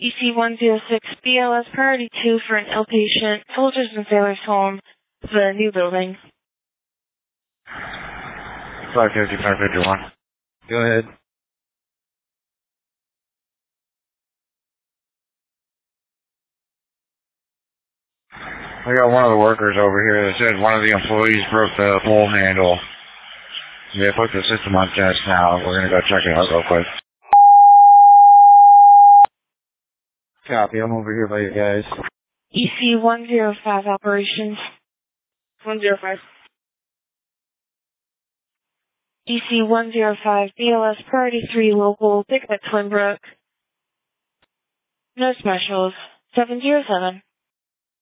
EC106 BLS Priority 2 for an outpatient Soldiers and Sailors Home, the new building. 550, 551. Go ahead. I got one of the workers over here that said one of the employees broke the pole handle. They put the system on test now. We're going to go check it out real quick. Copy. I'm over here by you guys. EC105 operations. 105. EC105 BLS Priority 3 local, pick up at Twinbrook. No specials. 707.